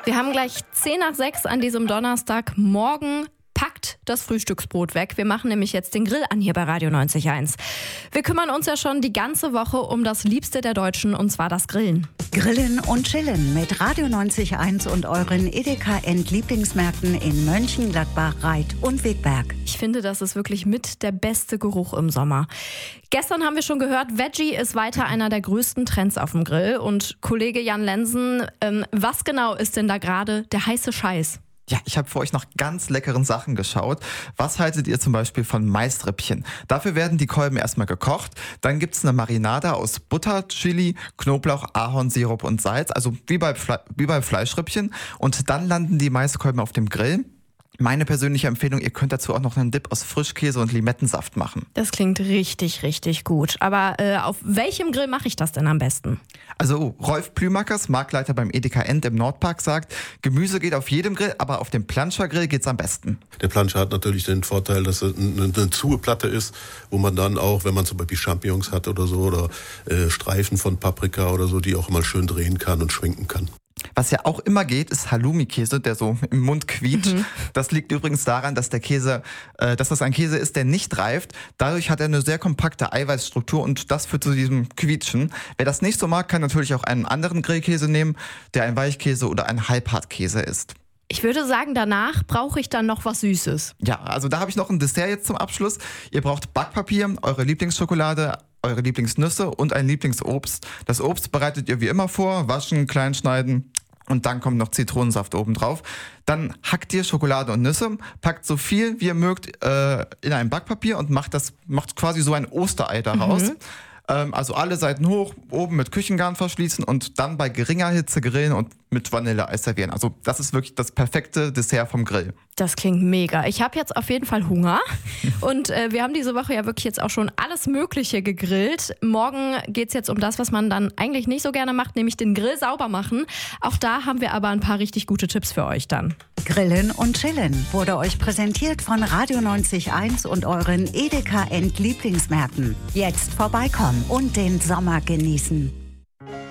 Wir haben gleich 5:10 an diesem Donnerstagmorgen. Packt das Frühstücksbrot weg. Wir machen nämlich jetzt den Grill an hier bei Radio 90.1. Wir kümmern uns ja schon die ganze Woche um das Liebste der Deutschen, und zwar das Grillen. Grillen und Chillen mit Radio 90.1 und euren Edeka Lieblingsmärkten in Mönchengladbach, Reit und Wegberg. Ich finde, das ist wirklich mit der beste Geruch im Sommer. Gestern haben wir schon gehört, Veggie ist weiter einer der größten Trends auf dem Grill. Und Kollege Jan Lensen, was genau ist denn da gerade der heiße Scheiß? Ja, ich habe für euch nach ganz leckeren Sachen geschaut. Was haltet ihr zum Beispiel von Maisrippchen? Dafür werden die Kolben erstmal gekocht. Dann gibt's eine Marinade aus Butter, Chili, Knoblauch, Ahornsirup und Salz. Also wie bei Fleischrippchen. Und dann landen die Maiskolben auf dem Grill. Meine persönliche Empfehlung, ihr könnt dazu auch noch einen Dip aus Frischkäse und Limettensaft machen. Das klingt richtig, richtig gut. Aber auf welchem Grill mache ich das denn am besten? Also Rolf Plümakers, Marktleiter beim Edeka End im Nordpark, sagt, Gemüse geht auf jedem Grill, aber auf dem Planscher-Grill geht's am besten. Der Planscher hat natürlich den Vorteil, dass es eine zuhe Platte ist, wo man dann auch, wenn man zum Beispiel Champignons hat oder so, oder Streifen von Paprika oder so, die auch mal schön drehen kann und schwenken kann. Was ja auch immer geht, ist Halloumi-Käse, der so im Mund quietscht. Das liegt übrigens daran, dass dass das ein Käse ist, der nicht reift. Dadurch hat er eine sehr kompakte Eiweißstruktur und das führt zu diesem Quietschen. Wer das nicht so mag, kann natürlich auch einen anderen Grillkäse nehmen, der ein Weichkäse oder ein Halbhartkäse ist. Ich würde sagen, danach brauche ich dann noch was Süßes. Ja, also da habe ich noch ein Dessert jetzt zum Abschluss. Ihr braucht Backpapier, eure Lieblingsschokolade, eure Lieblingsnüsse und ein Lieblingsobst. Das Obst bereitet ihr wie immer vor, waschen, klein schneiden und dann kommt noch Zitronensaft oben drauf. Dann hackt ihr Schokolade und Nüsse, packt so viel wie ihr mögt in ein Backpapier und macht quasi so ein Osterei daraus. Also alle Seiten hoch, oben mit Küchengarn verschließen und dann bei geringer Hitze grillen und mit Vanilleeis servieren. Also das ist wirklich das perfekte Dessert vom Grill. Das klingt mega. Ich habe jetzt auf jeden Fall Hunger und wir haben diese Woche ja wirklich jetzt auch schon alles Mögliche gegrillt. Morgen geht's jetzt um das, was man dann eigentlich nicht so gerne macht, nämlich den Grill sauber machen. Auch da haben wir aber ein paar richtig gute Tipps für euch dann. Grillen und Chillen wurde euch präsentiert von Radio 90.1 und euren Edeka Lieblingsmärkten. Jetzt vorbeikommen und den Sommer genießen.